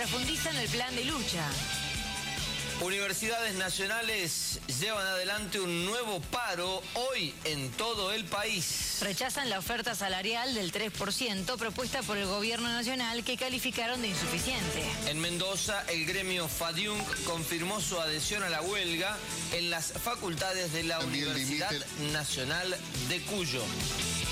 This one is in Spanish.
Profundizan el plan de lucha. Universidades nacionales llevan adelante un nuevo paro hoy en todo el país. Rechazan la oferta salarial del 3% propuesta por el gobierno nacional, que calificaron de insuficiente. En Mendoza, el gremio FADIUNC confirmó su adhesión a la huelga en las facultades de la Universidad Nacional de Cuyo.